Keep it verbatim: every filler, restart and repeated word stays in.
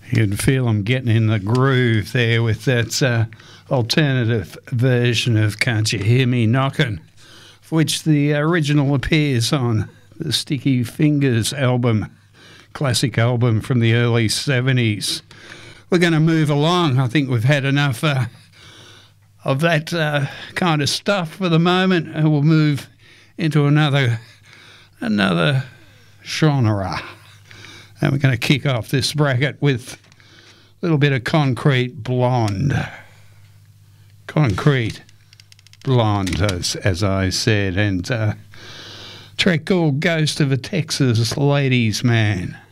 You can feel them getting in the groove there with that uh, alternative version of Can't You Hear Me Knockin', which the original appears on the Sticky Fingers album, classic album from the early seventies. We're going to move along. I think we've had enough uh, of that uh, kind of stuff for the moment, and we'll move into another another genre. And we're going to kick off this bracket with a little bit of Concrete Blonde. Concrete Blonde, as, as I said, and uh, track called Ghost of a Texas Ladies Man.